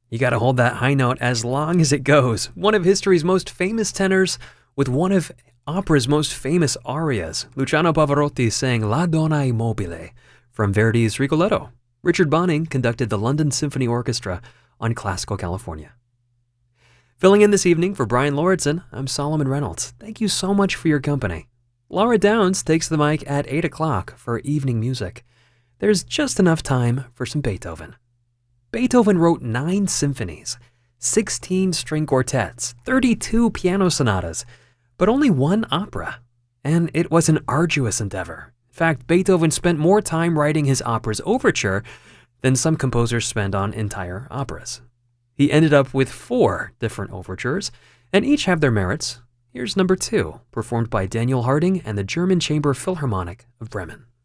You gotta hold that high note as long as it goes. One of history's most famous tenors with one of opera's most famous arias. Luciano Pavarotti sang La Donna e Mobile from Verdi's Rigoletto. Richard Bonning conducted the London Symphony Orchestra on Classical California. Filling in this evening for Brian Lauritsen, I'm Solomon Reynolds. Thank you so much for your company. Laura Downs takes the mic at 8 o'clock for evening music. There's just enough time for some Beethoven. Beethoven wrote 9 symphonies, 16 string quartets, 32 piano sonatas, but only 1 opera. And it was an arduous endeavor. In fact, Beethoven spent more time writing his opera's overture than some composers spend on entire operas. He ended up with 4 different overtures, and each have their merits. Here's number 2, performed by Daniel Harding and the German Chamber Philharmonic of Bremen.